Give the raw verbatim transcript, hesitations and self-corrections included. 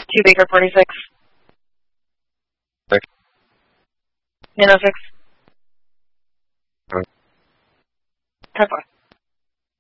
two Baker forty-six. Six. Nano six. Seven. ten four.